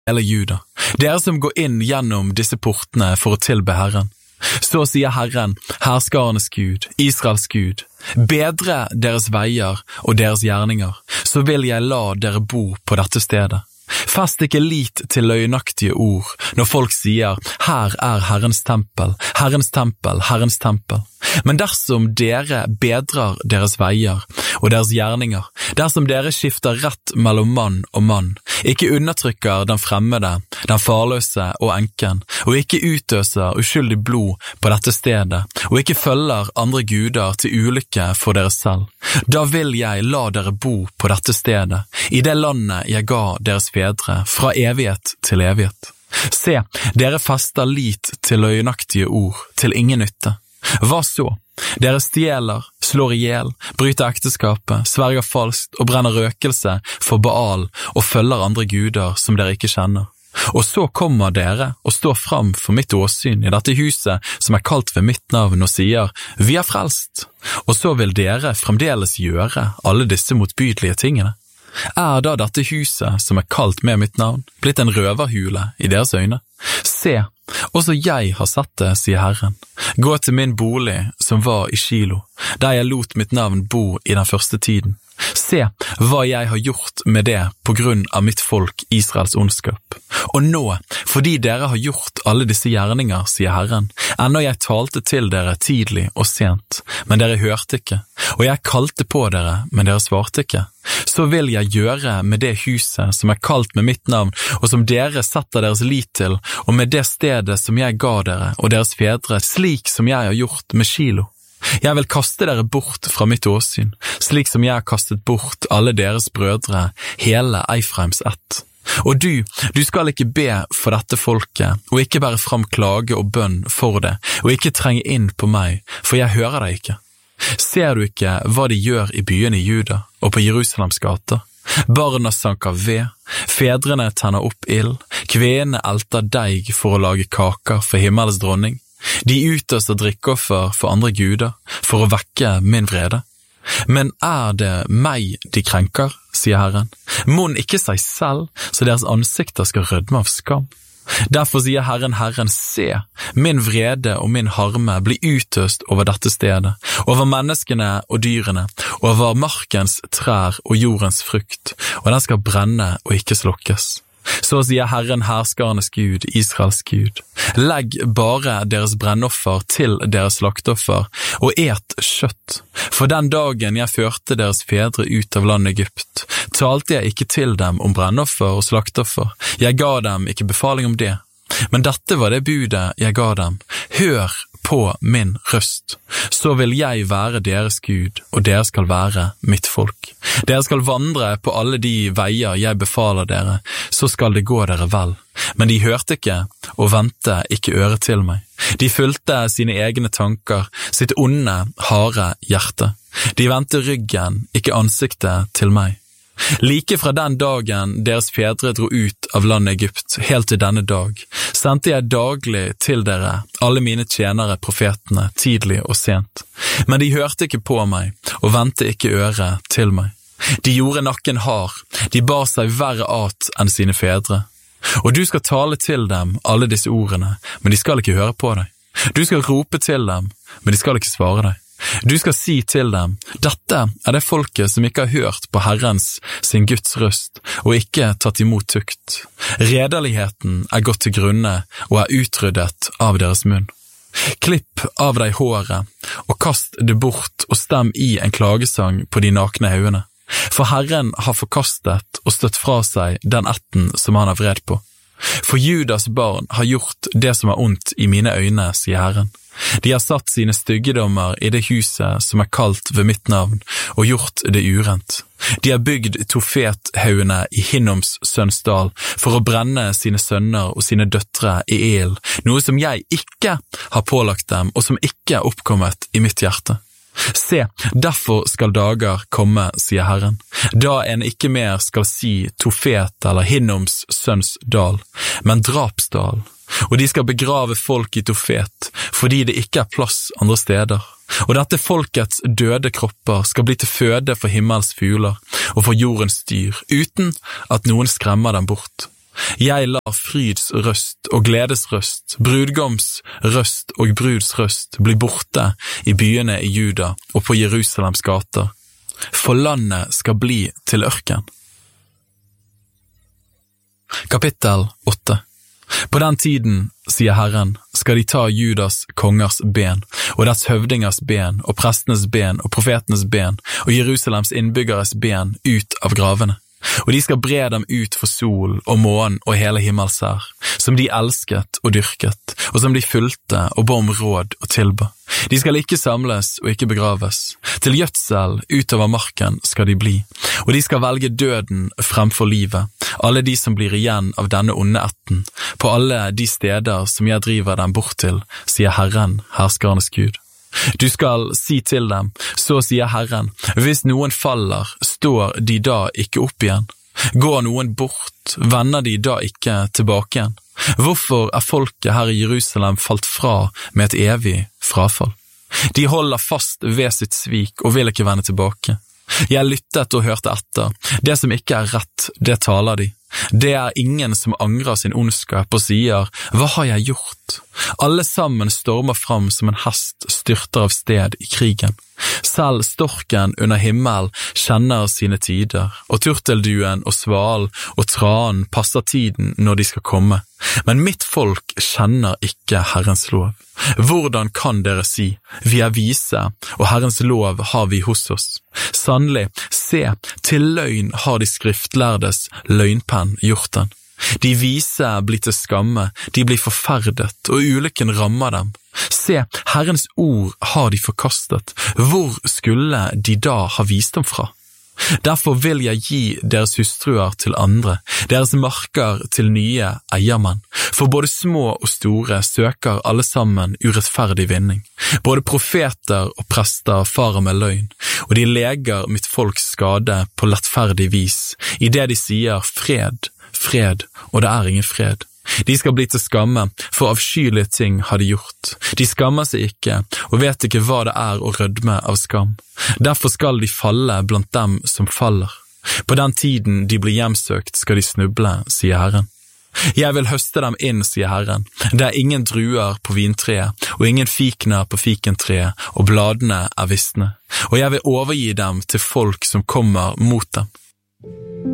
hele Juda, dere som går inn gjennom disse portene for å tilbe Herren. Så sier Herren, herskarenes Gud, Israels Gud, bedre deres veier og deres gjerninger, så vil jeg la dere bo på dette stedet. Fest ikke lit til løgnaktige ord når folk sier, her er Herrens tempel, Herrens tempel, Herrens tempel. Men dersom dere bedrer deres veier og deres gjerninger, dersom dere skifter rett mellom mann og mann, ikke undertrykker den fremmede, den farløse og enken, og ikke utøser uskyldig blod på dette stedet, og ikke følger andre guder til ulykke for dere selv, da vil jeg la dere bo på dette stedet, i det landet jeg ga deres fedre, fra evighet til evighet. Se, dere fester lit til løgnaktige ord, til ingen nytte. Hva så? Dere stjeler, slår ihjel, bryter ekteskapet, sverger falskt og brenner røkelse for Baal og følger andre guder som dere ikke kjenner. Og så kommer dere og står fram for mitt åsyn i dette huset som er kalt ved mitt navn og sier, vi er frelst. Og så vil dere fremdeles gjøre alle disse motbydelige tingene. Er da dette huset som er kalt med mitt navn blitt en røverhule i deres øyne? Se, også jeg har sett det, sier Herren. Gå til min bolig som var i Shilo, der jeg lot mitt navn bo i den første tiden. Se hva jeg har gjort med det på grunn av mitt folk Israels ondskap. Og nå, fordi dere har gjort alle disse gjerninger, sier Herren, ennå jeg talte til dere tidlig og sent, men dere hørte ikke, og jeg kalte på dere, men dere svarte ikke. Så vil jeg gjøre med det huset som er kalt med mitt navn, og som dere setter deres lit til, og med det stedet som jeg ga dere og deres fedre, slik som jeg har gjort med Shilo. Jeg vil kaste dere bort fra mitt åsyn, slik som jeg har kastet bort alle deres brødre, hele Eifreims ett. Og du skal ikke be for dette folket, og ikke bære fram klage og bønn for det, og ikke trenge inn på meg, for jeg hører deg ikke. Ser du ikke hva de gjør i byene i Juda og på Jerusalems gater? Barna sanker ved, fedrene tenner opp ild, kvenene elter deig for å lage kaker for himmelens dronning. De utøser drikkeoffer for andre guder, for å vekke min vrede. Men er det meg de krenker, sier Herren. Mon ikke seg selv, så deres ansikter skal rødme av skam. Derfor sier Herren, se, min vrede og min harme blir utøst over dette stedet, over menneskene og dyrene, over markens trær og jordens frukt, og den skal brenne og ikke slokkes. Så sier Herren, herskarenes Gud, Israels Gud, legg bare deres brennoffer til deres slaktoffer, og et kjøtt. For den dagen jeg førte deres fedre ut av landet Egypt, talte jeg ikke til dem om brennoffer og slaktoffer. Jeg ga dem ikke befaling om det. Men dette var det budet jeg ga dem. Hør på min røst, så vil jeg være deres Gud, og dere skal være mitt folk. Dere skal vandre på alle de veier jeg befaler dere, så skal det gå dere vel. Men de hørte ikke, og vendte ikke øret til meg. De fulgte sine egne tanker, sitt onde, harde hjerte. De vendte ryggen, ikke ansiktet til meg. Like fra den dagen deres fedre dro ut av landet Egypt, helt til denne dag, sendte jeg daglig til dere, alle mine tjenere profetene, tidlig og sent. Men de hørte ikke på meg, og vendte ikke øret til meg. De gjorde nakken hard, de bar seg verre at enn sine fedre. Og du skal tale til dem alle disse ordene, men de skal ikke høre på deg. Du skal rope til dem, men de skal ikke svare deg. Du skal si til dem, dette er det folket som ikke har hørt på Herrens, sin Guds røst, og ikke tatt imot tukt. Redeligheten er gått til grunne og er utryddet av deres munn. Klipp av deg håret, og kast det bort og stem i en klagesang på de nakne haugene. For Herren har forkastet og støtt fra seg den ætten som han har vred på. For Judas barn har gjort det som er ondt i mine øyne, sier Herren. De har satt sine styggedommer i det huset som er kalt ved mitt navn, og gjort det urent. De har bygd Tofethaugene i Hinnoms sønns dal for å brenne sine sønner og sine døtre i ild, noe som jeg ikke har pålagt dem, og som ikke er oppkommet i mitt hjerte. Se, derfor skal dager komme, sier Herren, da en ikke mer skal si Tofet eller Hinnoms sønns dal, men drapsdal, og de skal begrave folk i Tofet, fordi det ikke er plass andre steder. Og dette folkets døde kropper skal bli til føde for himmels fugler og for jordens dyr, uten at noen skremmer dem bort. Jeg lar fryds røst og gledes røst, brudgoms røst og bruds røst bli borte i byene i Juda og på Jerusalems gater, for landet skal bli til ørken. Kapittel 8. På den tiden, sier Herren, skal de ta Judas kongers ben, og dets høvdingers ben, og prestenes ben, og profetenes ben, og Jerusalems innbyggeres ben ut av gravene. Og de skal bre dem ut for sol og månen og hele himmelsær, som de elsket og dyrket, og som de fulgte og ba om råd og tilba. De skal ikke samles og ikke begraves. Til gjødsel utover marken skal de bli, og de skal velge døden fremfor livet, alle de som blir igjen av denne onde ætten, på alle de steder som jeg driver dem bort til, sier Herren, herskernes Gud. Du skal si til dem, så sier Herren, hvis noen faller, står de da ikke opp igjen? Går noen bort, vender de da ikke tilbake igjen? Hvorfor er folket her i Jerusalem falt fra med et evig frafall? De holder fast ved sitt svik og vil ikke vende tilbake. Jeg lyttet og hørte etter. Det som ikke er rett, det taler de. Det er ingen som angrer sin ondskap og sier, hva har jeg gjort? Alle sammen stormer fram som en hest styrter av sted i krigen. Selv storken under himmel kjenner sine tider, og turtelduen og sval og tranen passer tiden når de skal komme. Men mitt folk kjenner ikke Herrens lov. Hvordan kan dere si, vi er vise, og Herrens lov har vi hos oss? Sannelig, se, til løgn har de skriftlærdes løgnpenn gjort den. De vise blir til skamme, de blir forferdet, og ulykken rammer dem. Se, Herrens ord har de forkastet. Hvor skulle de da ha visdom fra? Derfor vil jeg gi deres hustruer til andre, deres marker til nye eiermenn. For både små og store søker alle sammen urettferdig vinning. Både profeter og prester farer med løgn, og de leger mitt folks skade på lettferdig vis, i det de sier fred, fred, og det er ingen fred. De skal bli til skamme, for avskyelige ting har de gjort. De skammer seg ikke, og vet ikke hva det er å rødme av skam. Derfor skal de falle blant dem som faller. På den tiden de blir hjemsøkt skal de snuble, sier Herren. Jeg vil høste dem inn, sier Herren. Det er ingen druer på vintreet, og ingen fikner på fikentreet, og bladene er visne. Og jeg vil overgi dem til folk som kommer mot dem.